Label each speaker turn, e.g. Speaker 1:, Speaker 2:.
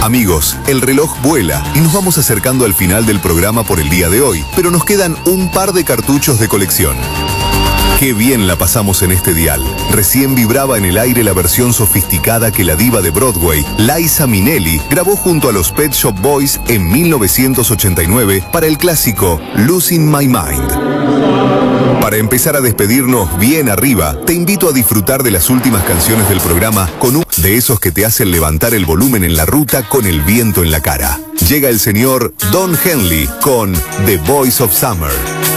Speaker 1: Amigos, el reloj vuela y nos vamos acercando al final del programa por el día de hoy, pero nos quedan un par de cartuchos de colección. Qué bien la pasamos en este dial. Recién vibraba en el aire la versión sofisticada que la diva de Broadway, Liza Minnelli, grabó junto a los Pet Shop Boys en 1989 para el clásico Losing My Mind. Para empezar a despedirnos bien arriba, te invito a disfrutar de las últimas canciones del programa con un de esos que te hacen levantar el volumen en la ruta con el viento en la cara. Llega el señor Don Henley con The Voice of Summer.